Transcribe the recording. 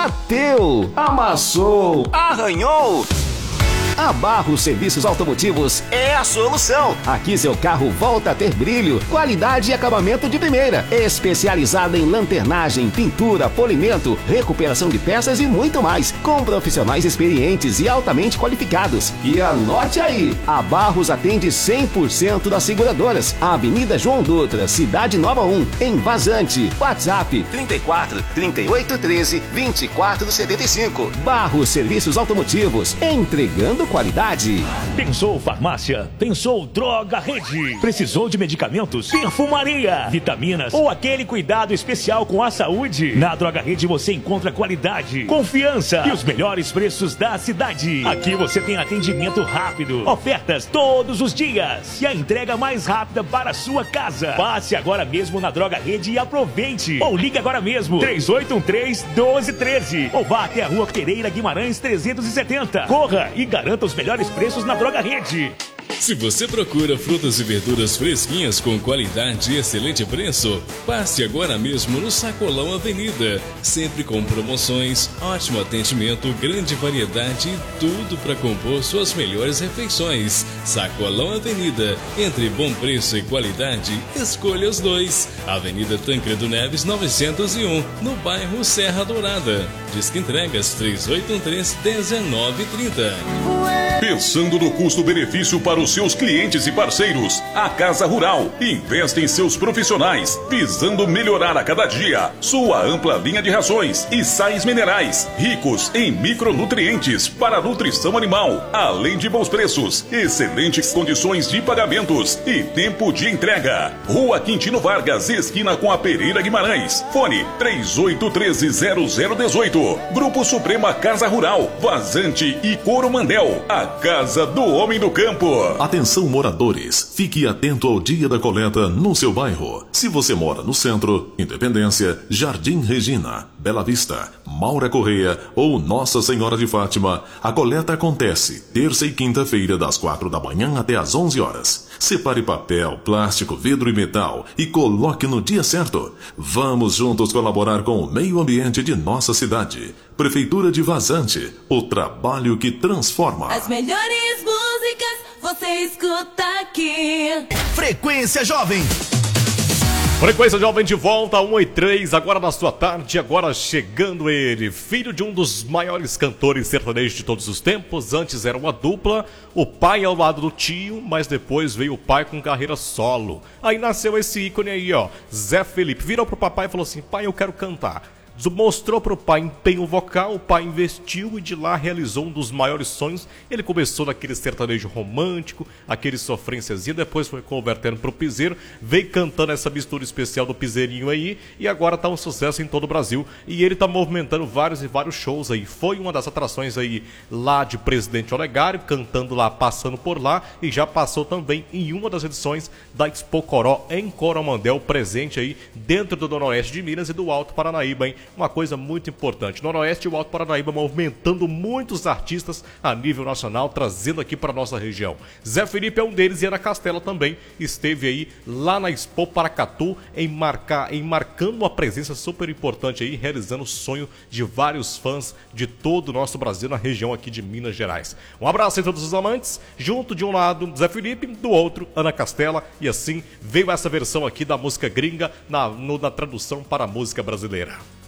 bateu, amassou, arranhou. A Barros Serviços Automotivos é a solução. Aqui seu carro volta a ter brilho, qualidade e acabamento de primeira. Especializada em lanternagem, pintura, polimento, recuperação de peças e muito mais. Com profissionais experientes e altamente qualificados. E anote aí, a Barros atende 100% das seguradoras. Avenida João Dutra, Cidade Nova 1, em Vazante. WhatsApp 34 38 13 24 75. Barros Serviços Automotivos, entregando qualidade. Pensou farmácia? Pensou Droga Rede? Precisou de medicamentos? Perfumaria, vitaminas ou aquele cuidado especial com a saúde? Na Droga Rede você encontra qualidade, confiança e os melhores preços da cidade. Aqui você tem atendimento rápido, ofertas todos os dias e a entrega mais rápida para a sua casa. Passe agora mesmo na Droga Rede e aproveite. Ou ligue agora mesmo 3813-1213 ou vá até a Rua Pereira Guimarães 370. Corra e garanta os melhores preços na Droga Rede. Se você procura frutas e verduras fresquinhas com qualidade e excelente preço, passe agora mesmo no Sacolão Avenida. Sempre com promoções, ótimo atendimento, grande variedade e tudo para compor suas melhores refeições. Sacolão Avenida. Entre bom preço e qualidade, escolha os dois. Avenida Tancredo Neves 901, no bairro Serra Dourada. Disque entregas 3813-1930. Pensando no custo-benefício para os seus clientes e parceiros, a Casa Rural investe em seus profissionais, visando melhorar a cada dia sua ampla linha de rações e sais minerais, ricos em micronutrientes para a nutrição animal, além de bons preços, excelentes condições de pagamentos e tempo de entrega. Rua Quintino Vargas, esquina com a Pereira Guimarães. Fone 3813-0018. Grupo Suprema Casa Rural, Vazante e Coromandel. A Casa do Homem do Campo. Atenção moradores, fique atento ao dia da coleta no seu bairro. Se você mora no centro, Independência, Jardim Regina, Bela Vista, Maura Correia ou Nossa Senhora de Fátima, a coleta acontece terça e quinta-feira das 4 da manhã até às 11 horas. Separe papel, plástico, vidro e metal e coloque no dia certo. Vamos juntos colaborar com o meio ambiente de nossa cidade. Prefeitura de Vazante, o trabalho que transforma. As melhores músicas você escuta aqui. Frequência Jovem. Frequência Jovem de volta, 1h03, agora na sua tarde, agora chegando ele, filho de um dos maiores cantores sertanejos de todos os tempos. Antes era uma dupla, o pai ao lado do tio, mas depois veio o pai com carreira solo. Aí nasceu esse ícone aí, ó, Zé Felipe, virou pro papai e falou assim: pai, eu quero cantar. Mostrou pro pai empenho vocal, o pai investiu e de lá realizou um dos maiores sonhos. Ele começou naquele sertanejo romântico, aquele sofrênciazinho, depois foi convertendo pro piseiro, veio cantando essa mistura especial do piseirinho aí e agora tá um sucesso em todo o Brasil. E ele tá movimentando vários e vários shows aí. Foi uma das atrações aí lá de Presidente Olegário, cantando lá, passando por lá, e já passou também em uma das edições da Expo Coró em Coromandel, presente aí dentro do Noroeste de Minas e do Alto Paranaíba, hein? Uma coisa muito importante, Noroeste e o Alto Paranaíba movimentando muitos artistas a nível nacional, trazendo aqui para nossa região. Zé Felipe é um deles e Ana Castela também esteve aí lá na Expo Paracatu marcando uma presença super importante aí, realizando o sonho de vários fãs de todo o nosso Brasil, na região aqui de Minas Gerais. Um abraço a todos os amantes, junto de um lado Zé Felipe, do outro Ana Castela, e assim veio essa versão aqui da música gringa na tradução para a música brasileira.